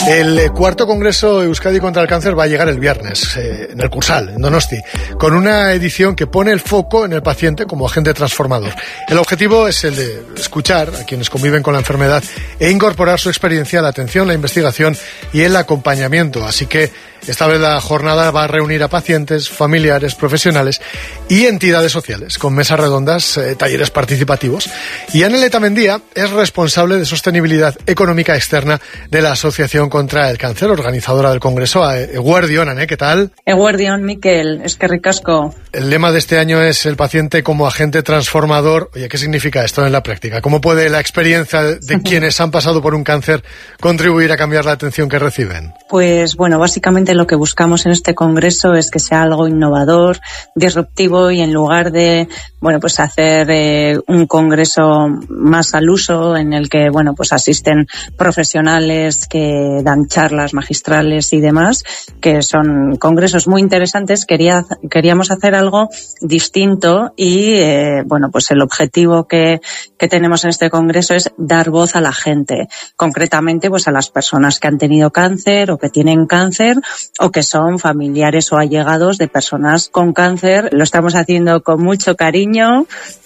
El cuarto Congreso Euskadi contra el Cáncer va a llegar el viernes, en el Cursal, en Donosti, con una edición que pone el foco en el paciente como agente transformador. El objetivo es el de escuchar a quienes conviven con la enfermedad e incorporar su experiencia a la atención, la investigación y el acompañamiento. Así que esta vez la jornada va a reunir a pacientes, familiares, profesionales y entidades sociales, con mesas redondas, talleres participativos. Y Anne Letamendia es responsable de sostenibilidad económica externa de la Asociación contra el Cáncer, organizadora del Congreso. Eguerdión, Anne, ¿qué tal? Eguerdión, Miquel, eskerrik asko. El lema de este año es el paciente como agente transformador. Oye, ¿qué significa esto en la práctica? ¿Cómo puede la experiencia de quienes han pasado por un cáncer contribuir a cambiar la atención que reciben? Pues bueno, básicamente lo que buscamos en este congreso es que sea algo innovador, disruptivo, y en lugar de, bueno, pues hacer un congreso más al uso en el que, bueno, pues asisten profesionales que dan charlas magistrales y demás, que son congresos muy interesantes, queríamos hacer algo distinto y, bueno, pues el objetivo que tenemos en este congreso es dar voz a la gente, concretamente pues a las personas que han tenido cáncer o que tienen cáncer o que son familiares o allegados de personas con cáncer. Lo estamos haciendo con mucho cariño,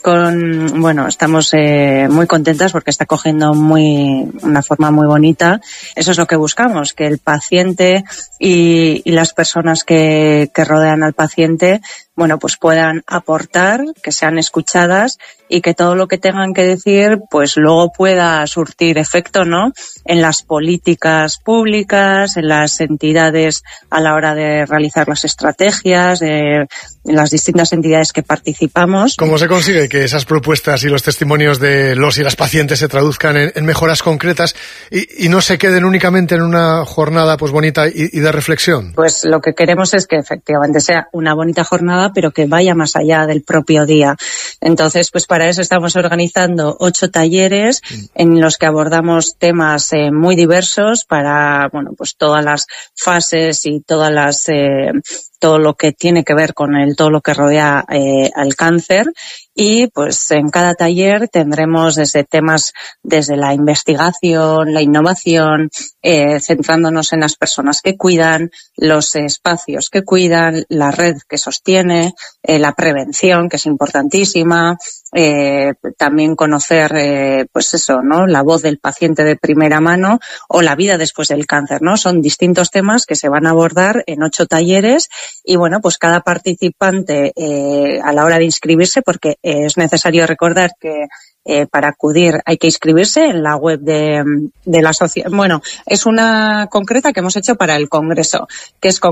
bueno, estamos muy contentas porque está cogiendo una forma muy bonita. Eso es lo que buscamos, que el paciente y las personas que rodean al paciente, bueno, pues puedan aportar, que sean escuchadas y que todo lo que tengan que decir, pues luego pueda surtir efecto, ¿no?, en las políticas públicas, en las entidades a la hora de realizar las estrategias, en las distintas entidades que participamos. ¿Cómo se consigue que esas propuestas y los testimonios de los y las pacientes se traduzcan en mejoras concretas y no se queden únicamente en una jornada pues bonita y de reflexión? Pues lo que queremos es que efectivamente sea una bonita jornada, pero que vaya más allá del propio día. Entonces, pues para eso estamos organizando 8 talleres en los que abordamos temas muy diversos para, bueno, pues todas las fases y todo lo que tiene que ver con todo lo que rodea al cáncer. Y pues en cada taller tendremos desde temas desde la investigación, la innovación, centrándonos en las personas que cuidan, los espacios que cuidan, la red que sostiene, la prevención, que es importantísima, también conocer pues eso, ¿no?, la voz del paciente de primera mano o la vida después del cáncer, ¿no? Son distintos temas que se van a abordar en 8 talleres y bueno, pues cada participante a la hora de inscribirse, porque es necesario recordar que para acudir hay que inscribirse en la web de la asociación. Bueno, es una concreta que hemos hecho para el congreso, que es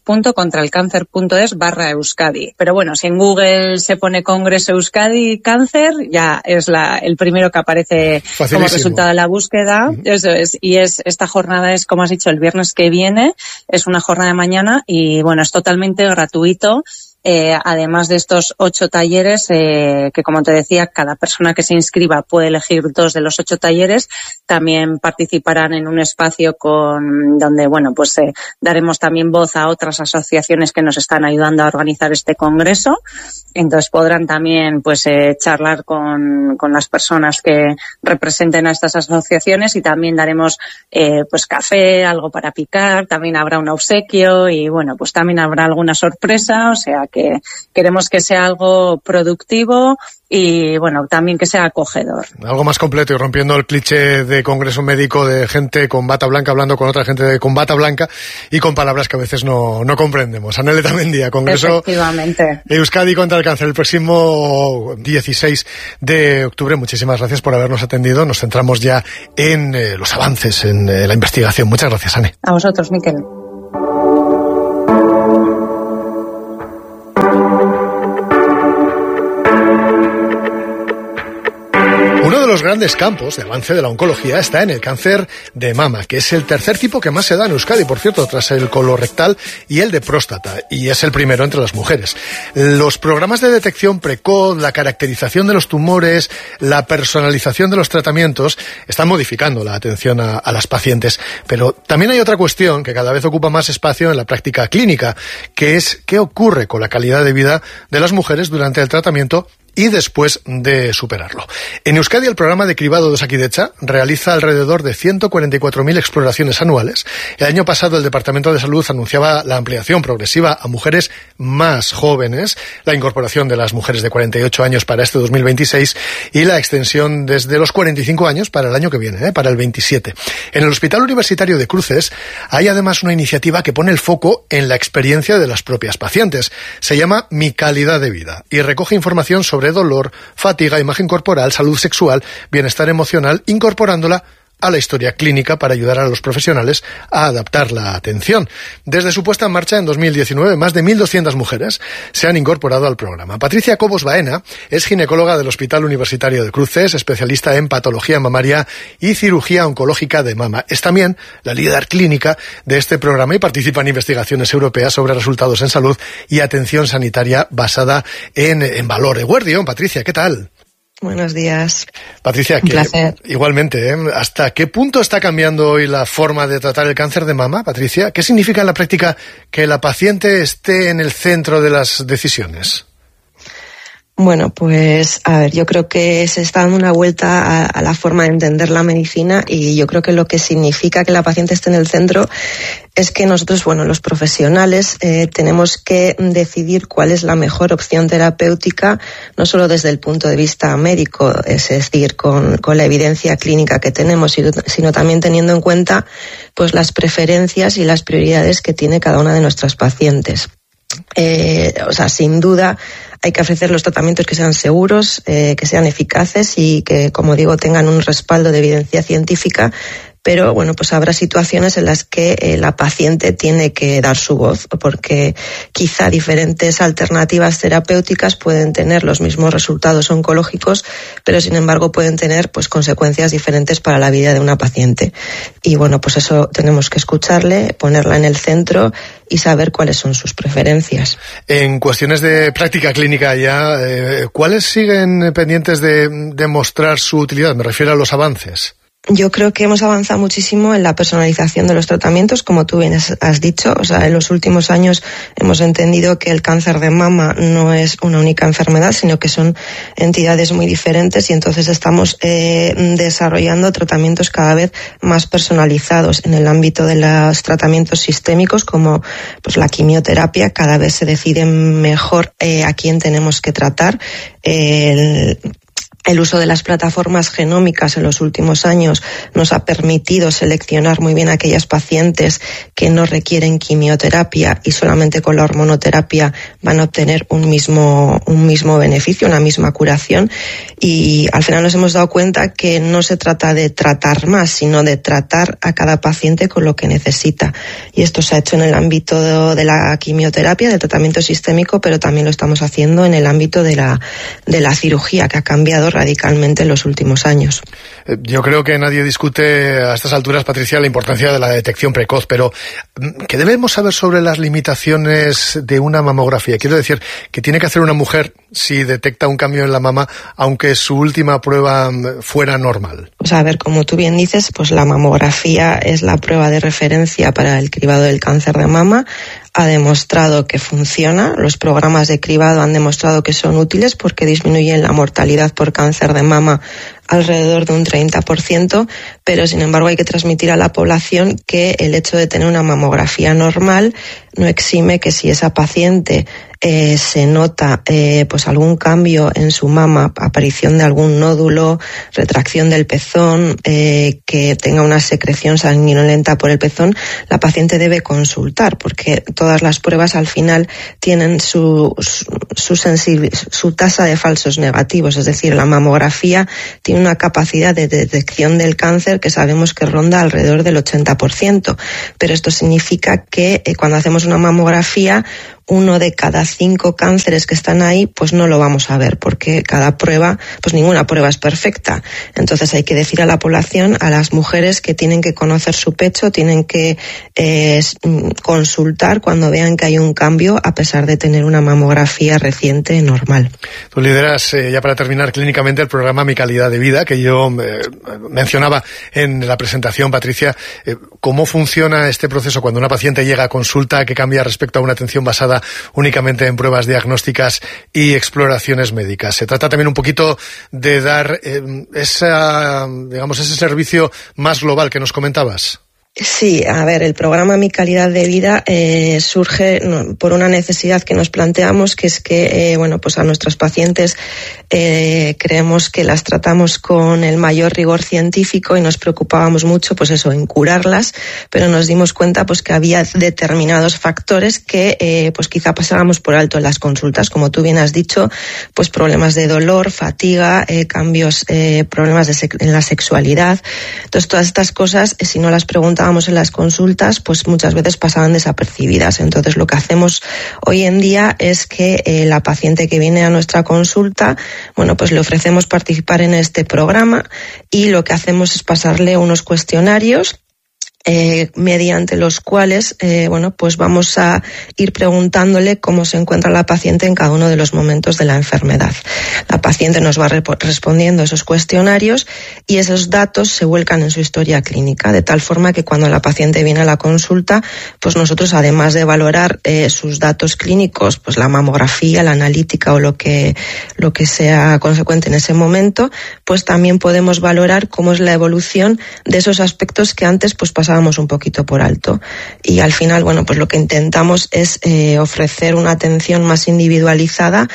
congresos.contralcancer.es/Euskadi. Pero bueno, si en Google se pone Congreso Euskadi Cáncer, ya es el primero que aparece como resultado de la búsqueda. Eso es. Y esta jornada es, como has dicho, el viernes que viene. Es una jornada de mañana y bueno, es totalmente gratuito. Además de estos 8 talleres, que como te decía, cada persona que se inscriba puede elegir 2 de los 8 talleres. También participarán en un espacio donde, bueno, pues daremos también voz a otras asociaciones que nos están ayudando a organizar este congreso. Entonces podrán también, pues, charlar con las personas que representen a estas asociaciones y también daremos, pues, café, algo para picar. También habrá un obsequio y, bueno, pues también habrá alguna sorpresa. O sea que queremos que sea algo productivo y, bueno, también que sea acogedor. Algo más completo y rompiendo el cliché de congreso médico de gente con bata blanca hablando con otra gente con bata blanca y con palabras que a veces no comprendemos. Anne Letamendia, Congreso Euskadi contra el Cáncer, el próximo 16 de octubre. Muchísimas gracias por habernos atendido. Nos centramos ya en los avances, en la investigación. Muchas gracias, Anne. A vosotros, Miquel. Uno de los grandes campos de avance de la oncología está en el cáncer de mama, que es el tercer tipo que más se da en Euskadi, por cierto, tras el colorectal y el de próstata, y es el primero entre las mujeres. Los programas de detección precoz, la caracterización de los tumores, la personalización de los tratamientos están modificando la atención a las pacientes, pero también hay otra cuestión que cada vez ocupa más espacio en la práctica clínica, que es qué ocurre con la calidad de vida de las mujeres durante el tratamiento y después de superarlo. En Euskadi, el programa de cribado de Osakidetza realiza alrededor de 144.000 exploraciones anuales. El año pasado el Departamento de Salud anunciaba la ampliación progresiva a mujeres más jóvenes, la incorporación de las mujeres de 48 años para este 2026 y la extensión desde los 45 años para el año que viene, para el 27. En el Hospital Universitario de Cruces hay además una iniciativa que pone el foco en la experiencia de las propias pacientes. Se llama Mi Calidad de Vida y recoge información sobre dolor, fatiga, imagen corporal, salud sexual, bienestar emocional, incorporándola a la historia clínica para ayudar a los profesionales a adaptar la atención. Desde su puesta en marcha en 2019, más de 1.200 mujeres se han incorporado al programa. Patricia Cobos Baena es ginecóloga del Hospital Universitario de Cruces, especialista en patología mamaria y cirugía oncológica de mama. Es también la líder clínica de este programa y participa en investigaciones europeas sobre resultados en salud y atención sanitaria basada en valor. Eguerdión, Patricia, ¿qué tal? Buenos días. Patricia, Un placer. Igualmente, ¿hasta qué punto está cambiando hoy la forma de tratar el cáncer de mama, Patricia? ¿Qué significa en la práctica que la paciente esté en el centro de las decisiones? Bueno, pues a ver, yo creo que se está dando una vuelta a la forma de entender la medicina y yo creo que lo que significa que la paciente esté en el centro es que nosotros, los profesionales, tenemos que decidir cuál es la mejor opción terapéutica, no solo desde el punto de vista médico, es decir, con la evidencia clínica que tenemos, sino también teniendo en cuenta pues las preferencias y las prioridades que tiene cada una de nuestras pacientes. Sin duda hay que ofrecer los tratamientos que sean seguros, que sean eficaces y que, como digo, tengan un respaldo de evidencia científica. Pero pues habrá situaciones en las que la paciente tiene que dar su voz, porque quizá diferentes alternativas terapéuticas pueden tener los mismos resultados oncológicos, pero sin embargo pueden tener consecuencias diferentes para la vida de una paciente. Y pues eso tenemos que escucharle, ponerla en el centro y saber cuáles son sus preferencias. En cuestiones de práctica clínica ya, ¿cuáles siguen pendientes de demostrar su utilidad? Me refiero a los avances. Yo creo que hemos avanzado muchísimo en la personalización de los tratamientos, como tú bien has dicho. En los últimos años hemos entendido que el cáncer de mama no es una única enfermedad, sino que son entidades muy diferentes y entonces estamos desarrollando tratamientos cada vez más personalizados. En el ámbito de los tratamientos sistémicos, como la quimioterapia, cada vez se decide mejor a quién tenemos que tratar. El uso de las plataformas genómicas en los últimos años nos ha permitido seleccionar muy bien a aquellas pacientes que no requieren quimioterapia y solamente con la hormonoterapia van a obtener un mismo beneficio, una misma curación. Y al final nos hemos dado cuenta que no se trata de tratar más, sino de tratar a cada paciente con lo que necesita. Y esto se ha hecho en el ámbito de la quimioterapia, del tratamiento sistémico, pero también lo estamos haciendo en el ámbito de la cirugía, que ha cambiado radicalmente en los últimos años. Yo creo que nadie discute a estas alturas, Patricia, la importancia de la detección precoz, pero ¿qué debemos saber sobre las limitaciones de una mamografía? Quiero decir, ¿qué tiene que hacer una mujer si detecta un cambio en la mama, aunque su última prueba fuera normal? Como tú bien dices, la mamografía es la prueba de referencia para el cribado del cáncer de mama. Ha demostrado que funciona, los programas de cribado han demostrado que son útiles porque disminuyen la mortalidad por cáncer de mama alrededor de un 30%, pero sin embargo hay que transmitir a la población que el hecho de tener una mamografía normal no exime que si esa paciente se nota algún cambio en su mama, aparición de algún nódulo, retracción del pezón, que tenga una secreción sanguinolenta por el pezón, la paciente debe consultar, porque todas las pruebas al final tienen su tasa de falsos negativos, es decir, la mamografía tiene una capacidad de detección del cáncer que sabemos que ronda alrededor del 80%, pero esto significa que cuando hacemos una mamografía, 1 de cada 5 cánceres que están ahí, no lo vamos a ver, porque cada prueba, ninguna prueba es perfecta. Entonces hay que decir a la población, a las mujeres, que tienen que conocer su pecho, tienen que consultar cuando vean que hay un cambio, a pesar de tener una mamografía reciente normal. Tú lideras, ya para terminar, clínicamente el programa Mi Calidad de Vida, que yo mencionaba en la presentación, Patricia. ¿cómo funciona este proceso cuando una paciente llega a consulta que cambia respecto a una atención basada únicamente en pruebas diagnósticas y exploraciones médicas? Se trata también un poquito de dar ese servicio más global que nos comentabas. Sí, a ver, el programa Mi Calidad de Vida surge por una necesidad que nos planteamos, que es que, pues a nuestras pacientes creemos que las tratamos con el mayor rigor científico y nos preocupábamos mucho, pues eso, en curarlas, pero nos dimos cuenta, pues que había determinados factores que, pues quizá pasábamos por alto en las consultas, como tú bien has dicho, pues problemas de dolor, fatiga, cambios, problemas en la sexualidad. Entonces, todas estas cosas, si no las preguntábamos en las consultas, pues muchas veces pasaban desapercibidas. Entonces, lo que hacemos hoy en día es que la paciente que viene a nuestra consulta, pues le ofrecemos participar en este programa y lo que hacemos es pasarle unos cuestionarios mediante los cuales pues vamos a ir preguntándole cómo se encuentra la paciente en cada uno de los momentos de la enfermedad. La paciente nos va respondiendo esos cuestionarios y esos datos se vuelcan en su historia clínica, de tal forma que cuando la paciente viene a la consulta, pues nosotros, además de valorar sus datos clínicos, pues la mamografía, la analítica o lo que sea consecuente en ese momento, pues también podemos valorar cómo es la evolución de esos aspectos que antes pues pasábamos un poquito por alto. Y al final, pues lo que intentamos es ofrecer una atención más individualizada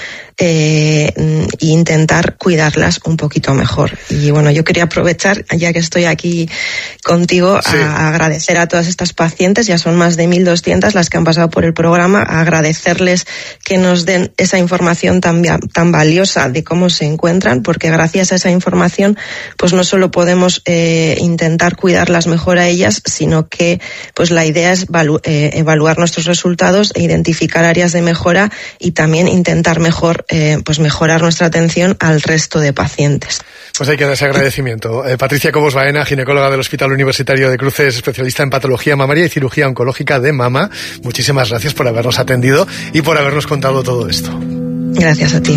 e intentar cuidarlas un poquito mejor. Y yo quería aprovechar, ya que estoy aquí contigo, sí, a agradecer a todas estas pacientes, ya son más de 1.200 las que han pasado por el programa, a agradecerles que nos den esa información tan valiosa de cómo se encuentran, porque gracias a esa información pues no solo podemos intentar cuidarlas mejor a ellas, sino que pues la idea es evaluar nuestros resultados e identificar áreas de mejora y también intentar mejorar nuestra atención al resto de pacientes. Pues hay que dar ese agradecimiento. Patricia Cobos Baena, ginecóloga del Hospital Universitario de Cruces, especialista en patología mamaria y cirugía oncológica de mama. Muchísimas gracias por habernos atendido y por habernos contado todo esto. Gracias a ti.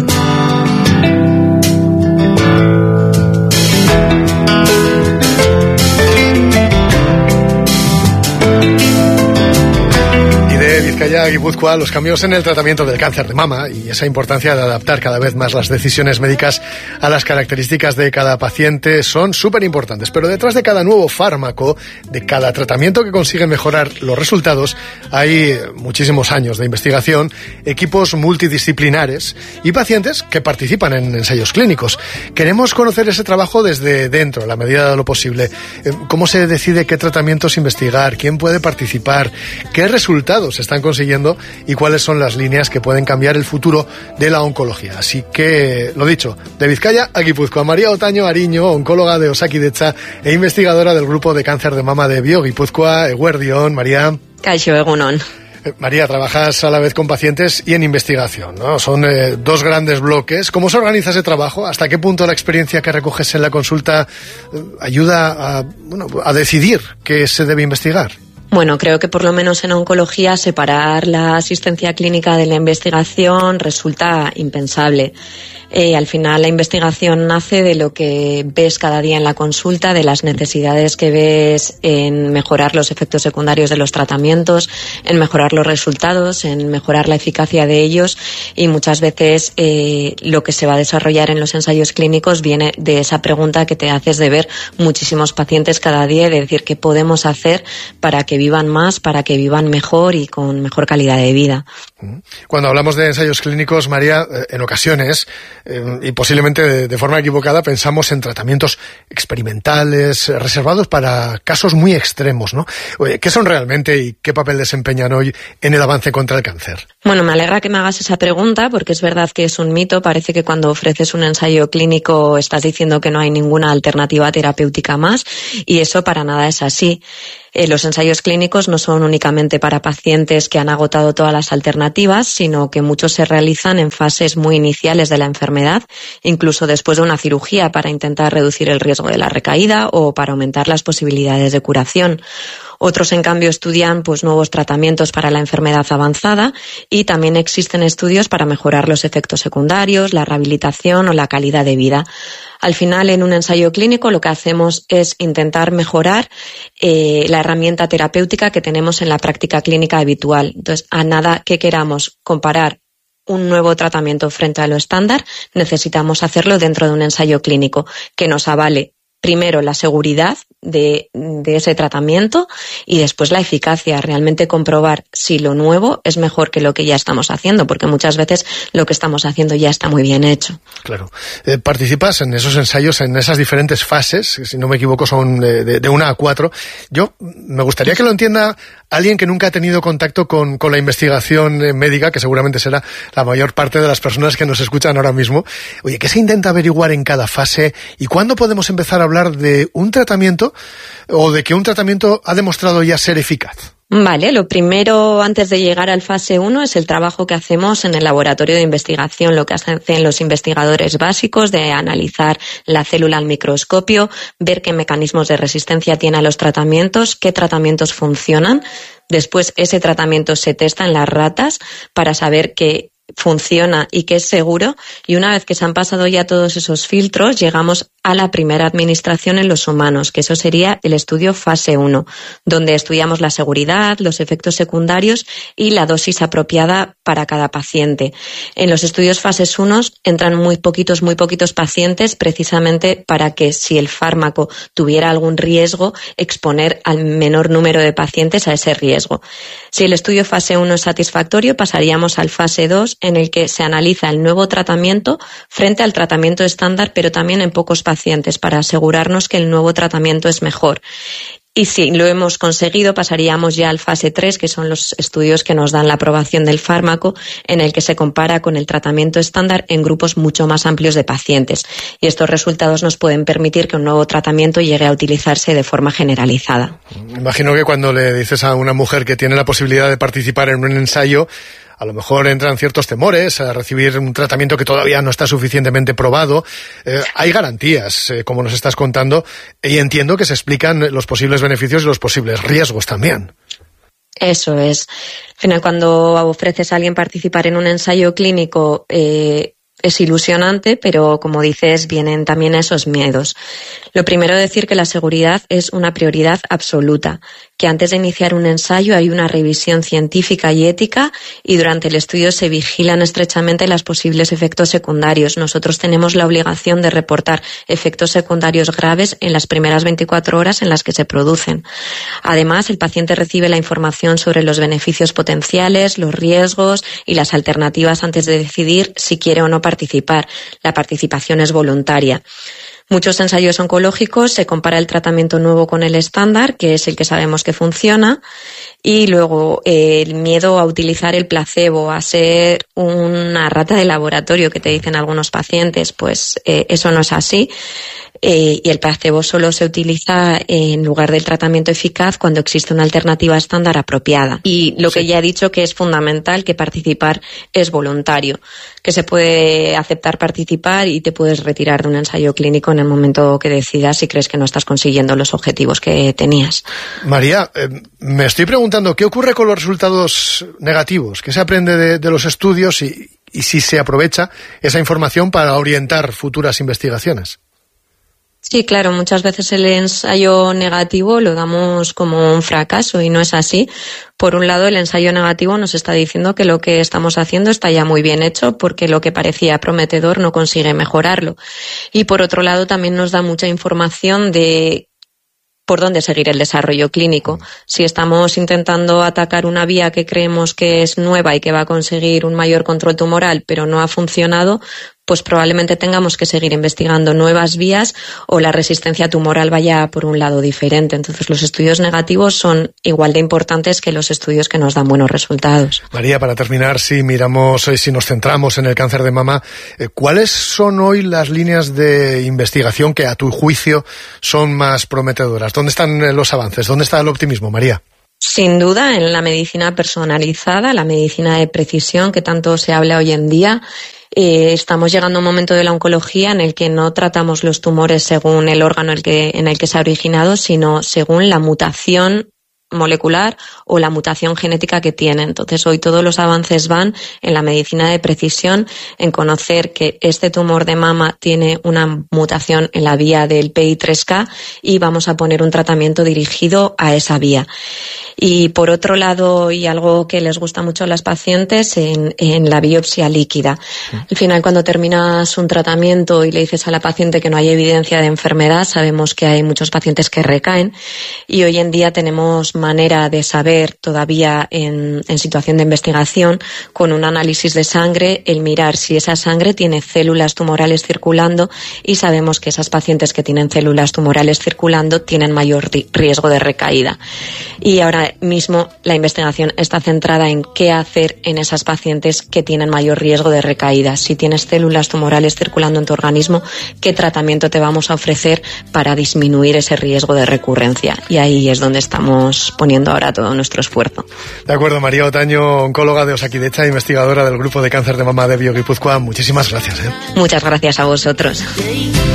Vizcaya a Guipúzcoa, los cambios en el tratamiento del cáncer de mama y esa importancia de adaptar cada vez más las decisiones médicas a las características de cada paciente son súper importantes. Pero detrás de cada nuevo fármaco, de cada tratamiento que consigue mejorar los resultados, hay muchísimos años de investigación, equipos multidisciplinares y pacientes que participan en ensayos clínicos. Queremos conocer ese trabajo desde dentro, a la medida de lo posible. ¿Cómo se decide qué tratamientos investigar? ¿Quién puede participar? ¿Qué resultados están consiguiendo y cuáles son las líneas que pueden cambiar el futuro de la oncología? Así que, lo dicho, de Vizcaya a Guipúzcoa, María Otaño Ariño, oncóloga de Osakidetza e investigadora del grupo de cáncer de mama de Bioguipúzcoa. Eguerdión, María. Kaixo, egunon. María, trabajas a la vez con pacientes y en investigación, ¿no? Son dos grandes bloques. ¿Cómo se organiza ese trabajo? ¿Hasta qué punto la experiencia que recoges en la consulta ayuda a decidir qué se debe investigar? Bueno, creo que por lo menos en oncología separar la asistencia clínica de la investigación resulta impensable. Al final la investigación nace de lo que ves cada día en la consulta, de las necesidades que ves en mejorar los efectos secundarios de los tratamientos, en mejorar los resultados, en mejorar la eficacia de ellos, y muchas veces lo que se va a desarrollar en los ensayos clínicos viene de esa pregunta que te haces de ver muchísimos pacientes cada día y de decir qué podemos hacer para que vivan más, para que vivan mejor y con mejor calidad de vida. Cuando hablamos de ensayos clínicos, María, en ocasiones, y posiblemente de forma equivocada, pensamos en tratamientos experimentales, reservados para casos muy extremos, ¿no? ¿Qué son realmente y qué papel desempeñan hoy en el avance contra el cáncer? Bueno, me alegra que me hagas esa pregunta, porque es verdad que es un mito. Parece que cuando ofreces un ensayo clínico estás diciendo que no hay ninguna alternativa terapéutica más, y eso para nada es así. Los ensayos clínicos no son únicamente para pacientes que han agotado todas las alternativas, sino que muchos se realizan en fases muy iniciales de la enfermedad, incluso después de una cirugía, para intentar reducir el riesgo de la recaída o para aumentar las posibilidades de curación. Otros, en cambio, estudian pues nuevos tratamientos para la enfermedad avanzada, y también existen estudios para mejorar los efectos secundarios, la rehabilitación o la calidad de vida. Al final, en un ensayo clínico, lo que hacemos es intentar mejorar la herramienta terapéutica que tenemos en la práctica clínica habitual. Entonces, a nada que queramos comparar un nuevo tratamiento frente a lo estándar, necesitamos hacerlo dentro de un ensayo clínico que nos avale primero la seguridad de ese tratamiento y después la eficacia, realmente comprobar si lo nuevo es mejor que lo que ya estamos haciendo, porque muchas veces lo que estamos haciendo ya está muy bien hecho. Claro. Participas en esos ensayos, en esas diferentes fases, si no me equivoco son de 1 a 4. Yo me gustaría que lo entienda alguien que nunca ha tenido contacto con la investigación médica, que seguramente será la mayor parte de las personas que nos escuchan ahora mismo. Oye, ¿qué se intenta averiguar en cada fase y cuándo podemos empezar a hablar de un tratamiento o de que un tratamiento ha demostrado ya ser eficaz? Vale, lo primero antes de llegar al fase 1 es el trabajo que hacemos en el laboratorio de investigación, lo que hacen los investigadores básicos de analizar la célula al microscopio, ver qué mecanismos de resistencia tiene a los tratamientos, qué tratamientos funcionan. Después ese tratamiento se testa en las ratas para saber que funciona y que es seguro, y una vez que se han pasado ya todos esos filtros, llegamos a la primera administración en los humanos, que eso sería el estudio fase 1, donde estudiamos la seguridad, los efectos secundarios y la dosis apropiada para cada paciente. En los estudios fases 1 entran muy poquitos pacientes, precisamente para que, si el fármaco tuviera algún riesgo, exponer al menor número de pacientes a ese riesgo. Si el estudio fase 1 es satisfactorio, pasaríamos al fase 2, en el que se analiza el nuevo tratamiento frente al tratamiento estándar, pero también en pocos pacientes, para asegurarnos que el nuevo tratamiento es mejor. Y si lo hemos conseguido, pasaríamos ya al fase 3, que son los estudios que nos dan la aprobación del fármaco, en el que se compara con el tratamiento estándar en grupos mucho más amplios de pacientes. Y estos resultados nos pueden permitir que un nuevo tratamiento llegue a utilizarse de forma generalizada. Imagino que cuando le dices a una mujer que tiene la posibilidad de participar en un ensayo, a lo mejor entran ciertos temores a recibir un tratamiento que todavía no está suficientemente probado. Hay garantías, como nos estás contando, y entiendo que se explican los posibles beneficios y los posibles riesgos también. Eso es. Al final, cuando ofreces a alguien participar en un ensayo clínico, es ilusionante, pero como dices, vienen también esos miedos. Lo primero, decir que la seguridad es una prioridad absoluta, que antes de iniciar un ensayo hay una revisión científica y ética, y durante el estudio se vigilan estrechamente los posibles efectos secundarios. Nosotros tenemos la obligación de reportar efectos secundarios graves en las primeras 24 horas en las que se producen. Además, el paciente recibe la información sobre los beneficios potenciales, los riesgos y las alternativas antes de decidir si quiere o no participar. La participación es voluntaria. Muchos ensayos oncológicos se compara el tratamiento nuevo con el estándar, que es el que sabemos que funciona, y luego el miedo a utilizar el placebo, a ser una rata de laboratorio, que te dicen algunos pacientes, pues eso no es así. Y el placebo solo se utiliza en lugar del tratamiento eficaz cuando existe una alternativa estándar apropiada. Y lo que ya he dicho, que es fundamental, que participar es voluntario, que se puede aceptar participar y te puedes retirar de un ensayo clínico en el momento que decidas si crees que no estás consiguiendo los objetivos que tenías. María, me estoy preguntando, ¿qué ocurre con los resultados negativos? ¿Qué se aprende de los estudios y si se aprovecha esa información para orientar futuras investigaciones? Sí, claro, muchas veces el ensayo negativo lo damos como un fracaso y no es así. Por un lado, el ensayo negativo nos está diciendo que lo que estamos haciendo está ya muy bien hecho, porque lo que parecía prometedor no consigue mejorarlo. Y por otro lado, también nos da mucha información de por dónde seguir el desarrollo clínico. Si estamos intentando atacar una vía que creemos que es nueva y que va a conseguir un mayor control tumoral, pero no ha funcionado, pues probablemente tengamos que seguir investigando nuevas vías o la resistencia tumoral vaya por un lado diferente. Entonces, los estudios negativos son igual de importantes que los estudios que nos dan buenos resultados. María, para terminar, si nos centramos en el cáncer de mama, ¿cuáles son hoy las líneas de investigación que a tu juicio son más prometedoras? ¿Dónde están los avances? ¿Dónde está el optimismo, María? Sin duda, en la medicina personalizada, la medicina de precisión que tanto se habla hoy en día. Estamos llegando a un momento de la oncología en el que no tratamos los tumores según el órgano en el que se ha originado, sino según la mutación molecular o la mutación genética que tiene. Entonces, hoy todos los avances van en la medicina de precisión, en conocer que este tumor de mama tiene una mutación en la vía del PI3K y vamos a poner un tratamiento dirigido a esa vía. Y por otro lado, y algo que les gusta mucho a las pacientes, en la biopsia líquida. Al final, cuando terminas un tratamiento y le dices a la paciente que no hay evidencia de enfermedad, sabemos que hay muchos pacientes que recaen, y hoy en día tenemos manera de saber todavía en situación de investigación, con un análisis de sangre, el mirar si esa sangre tiene células tumorales circulando, y sabemos que esas pacientes que tienen células tumorales circulando tienen mayor riesgo de recaída. Y ahora mismo la investigación está centrada en qué hacer en esas pacientes que tienen mayor riesgo de recaída. Si tienes células tumorales circulando en tu organismo, ¿qué tratamiento te vamos a ofrecer para disminuir ese riesgo de recurrencia? Y ahí es donde estamos poniendo ahora todo nuestro esfuerzo. De acuerdo, María Otaño, oncóloga de Osakidecha, investigadora del Grupo de Cáncer de Mama de Bio Guipúzcoa. Muchísimas gracias. Muchas gracias a vosotros.